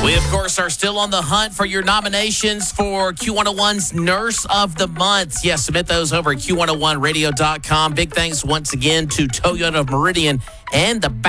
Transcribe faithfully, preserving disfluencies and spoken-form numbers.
We, of course, are still on the hunt for your nominations for Q one oh one's Nurse of the Month. Yes, submit those over at Q one oh one radio dot com. Big thanks once again to Toyota of Meridian and the